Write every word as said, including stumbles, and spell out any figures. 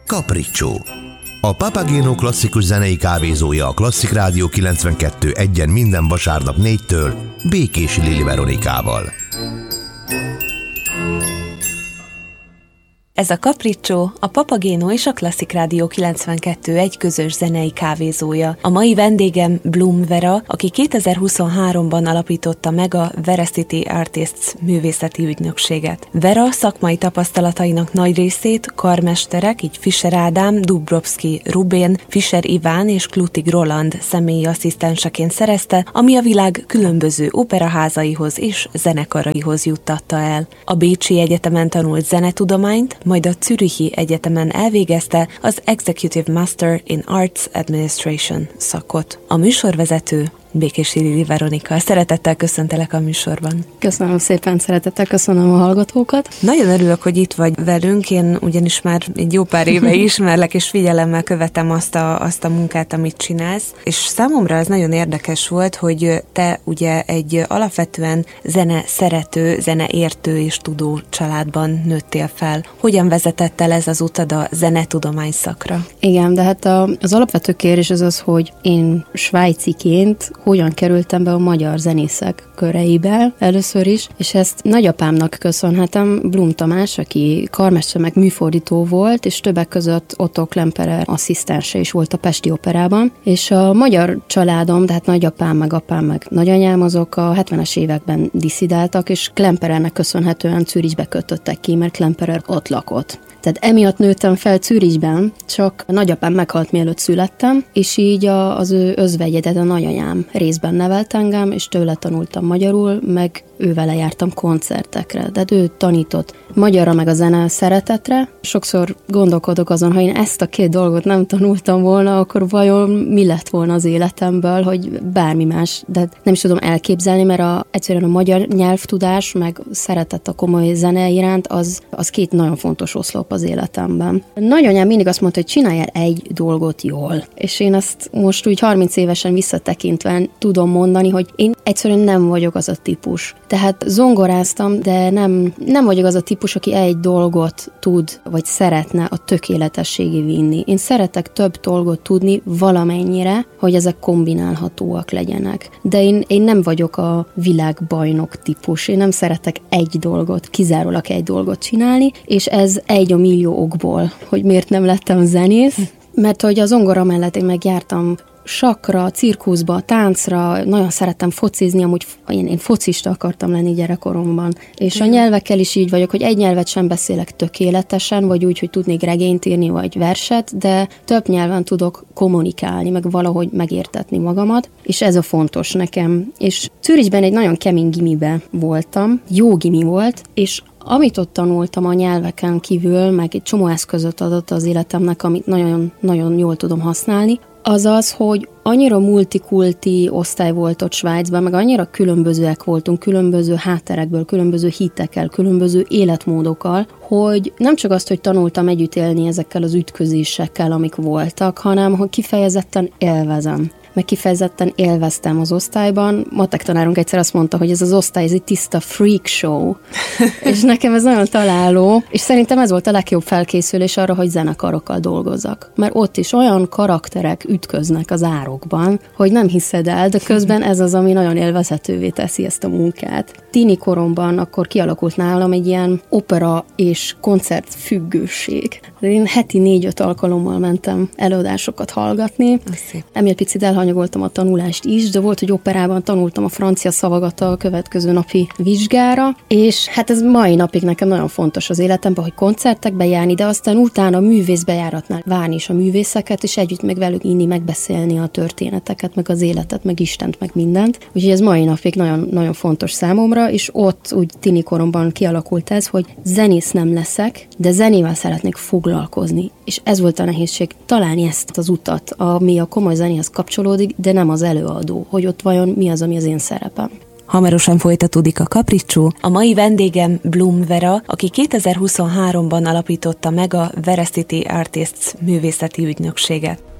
Capriccio. A Papageno klasszikus zenei kávézója a Klasszik Rádió kilencvenkettő egyen minden vasárnap négytől Békési Lili Veronikával. Ez a Capriccio, a Papageno és a Klasszik Rádió kilencvenkettő egy közös zenei kávézója. A mai vendégem Blum Vera, aki kétezer-huszonháromban alapította meg a Veracity Artists művészeti ügynökséget. Vera szakmai tapasztalatainak nagy részét karmesterek, így Fischer Ádám, Dubrovszki Rubén, Fischer Iván és Klutig Roland személyi asszisztenseként szerezte, ami a világ különböző operaházaihoz és zenekaraihoz juttatta el. A Bécsi Egyetemen tanult zenetudományt, majd a Zürichi Egyetemen elvégezte az Executive Master in Arts Administration szakot. A műsorvezető Békési Lili Veronika. Szeretettel köszöntelek a műsorban. Köszönöm szépen, szeretettel köszönöm a hallgatókat. Nagyon örülök, hogy itt vagy velünk, én ugyanis már egy jó pár éve ismerlek, és figyelemmel követem azt a, azt a munkát, amit csinálsz, és számomra ez nagyon érdekes volt, hogy te ugye egy alapvetően zene szerető, zene értő és tudó családban nőttél fel. Hogyan vezetett el ez az utad a zenetudomány szakra? Igen, de hát a, az alapvető kérdés az az, hogy én svájciként hogyan kerültem be a magyar zenészek köreibe először is, és ezt nagyapámnak köszönhetem, Blum Tamás, aki karmester meg műfordító volt, és többek között Otto Klemperer asszisztense is volt a Pesti Operában, és a magyar családom, tehát nagyapám meg apám meg nagyanyám, azok a hetvenes években disszidáltak, és Klemperernek köszönhetően Zürichbe kötöttek ki, mert Klemperer ott lakott. Tehát emiatt nőttem fel Zürichben, csak a nagyapám meghalt, mielőtt születtem, és így a, az ő özvegyedet, a nagyanyám részben nevelt engem, és tőle tanultam magyarul, meg ővele jártam koncertekre. Tehát ő tanított magyarra meg a zene szeretetre. Sokszor gondolkodok azon, ha én ezt a két dolgot nem tanultam volna, akkor vajon mi lett volna az életemből, hogy bármi más. De nem is tudom elképzelni, mert a, egyszerűen a magyar nyelvtudás, meg szeretet a komoly zene iránt, az, az két nagyon fontos oszlop az életemben. A nagyanyám mindig azt mondta, hogy csináljál egy dolgot jól. És én azt most úgy harminc évesen visszatekintve tudom mondani, hogy én egyszerűen nem vagyok az a típus. Tehát zongoráztam, de nem, nem vagyok az a típus, aki egy dolgot tud, vagy szeretne a tökéletességé vinni. Én szeretek több dolgot tudni valamennyire, hogy ezek kombinálhatóak legyenek. De én, én nem vagyok a világbajnok típus. Én nem szeretek egy dolgot, kizárólag egy dolgot csinálni, és ez egy a millió okból, hogy miért nem lettem zenész. Mert hogy a zongora mellett én megjártam sakra, cirkuszba, táncra, nagyon szerettem focizni, amúgy én, én focista akartam lenni gyerekkoromban. És a nyelvekkel is így vagyok, hogy egy nyelvet sem beszélek tökéletesen, vagy úgy, hogy tudnék regényt írni, vagy verset, de több nyelven tudok kommunikálni, meg valahogy megértetni magamat, és ez a fontos nekem. És Zürichben egy nagyon kemény gimibe voltam, jó gimi volt, és amit ott tanultam a nyelveken kívül, meg egy csomó eszközöt adott az életemnek, amit nagyon, nagyon jól tudom használni, az az, hogy annyira multikulti osztály volt ott Svájcban, meg annyira különbözőek voltunk, különböző hátterekből, különböző hitekkel, különböző életmódokkal, hogy nem csak azt, hogy tanultam együtt élni ezekkel az ütközésekkel, amik voltak, hanem hogy kifejezetten élvezem. Meg kifejezetten élveztem az osztályban. Matek tanárunk egyszer azt mondta, hogy ez az osztály, ez egy tiszta freak show. És nekem ez nagyon találó, és szerintem ez volt a legjobb felkészülés arra, hogy zenekarokkal dolgozzak. Mert ott is olyan karakterek ütköznek az árokban, hogy nem hiszed el, de közben ez az, ami nagyon élvezhetővé teszi ezt a munkát. Tini koromban akkor kialakult nálam egy ilyen opera és koncert függőség. Én heti négy-öt alkalommal mentem előadásokat hallgatni. Emiatt picit elhanyagoltam a tanulást is, de volt, hogy operában tanultam a francia szavagat a következő napi vizsgára, és hát ez mai napig nekem nagyon fontos az életemben, hogy koncertekbe járni, de aztán utána a művészbejáratnál várni is a művészeket, és együtt meg velük inni, megbeszélni a történeteket, meg az életet, meg Istent, meg mindent. Úgyhogy ez mai napig nagyon, nagyon fontos számomra, és ott úgy tini koromban kialakult ez, hogy zenész nem leszek, de zenével szeretnék foglalkozni. És ez volt a nehézség, találni ezt az utat, ami a komoly zenéhez kapcsolódik, de nem az előadó, hogy ott vajon mi az, ami az én szerepem. Hamarosan folytatódik a Capriccio. A mai vendégem Blum Vera, aki kétezer-huszonháromban alapította meg a Veracity Artists művészeti ügynökséget.